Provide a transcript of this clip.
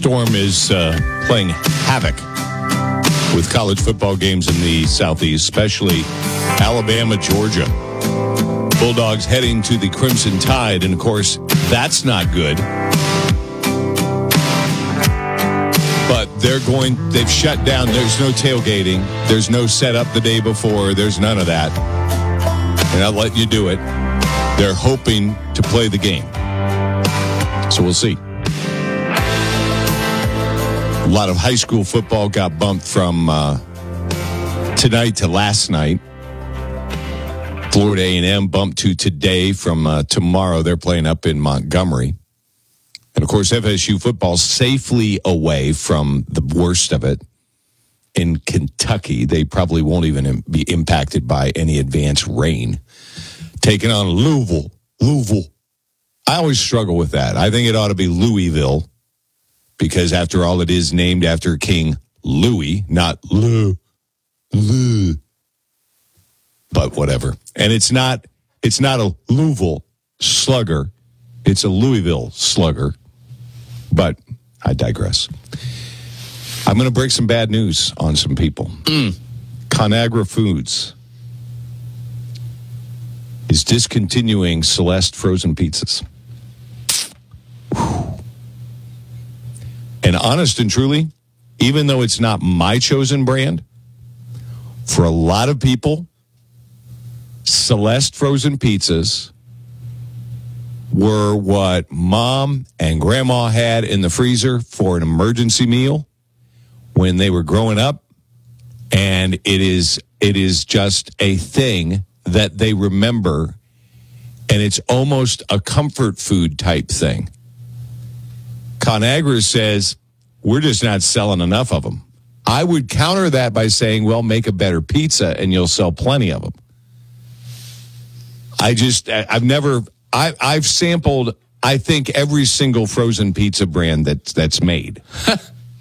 Storm is playing havoc with college football games in the Southeast, especially Alabama, Georgia. Bulldogs heading to the Crimson Tide, and of course, that's not good. But they've shut down. There's no tailgating. There's no setup the day before. There's none of that. They're not letting you do it. They're hoping to play the game. So we'll see. A lot of high school football got bumped from tonight to last night. Florida A&M bumped to today from tomorrow. They're playing up in Montgomery. And, of course, FSU football safely away from the worst of it in Kentucky. They probably won't even be impacted by any advanced rain. Taking on Louisville. I always struggle with that. I think it ought to be Louisville because, after all, it is named after King Louis, not Lou. But whatever. And it's not a Louisville Slugger. It's a Louisville Slugger. But I digress. I'm going to break some bad news on some people. Conagra Foods is discontinuing Celeste frozen pizzas. Whew. And honest and truly, even though it's not my chosen brand, for a lot of people, Celeste frozen pizzas were what mom and grandma had in the freezer for an emergency meal when they were growing up. And it is just a thing that they remember. And it's almost a comfort food type thing. Conagra says, we're just not selling enough of them. I would counter that by saying, well, make a better pizza and you'll sell plenty of them. I've sampled, I think, every single frozen pizza brand that's made.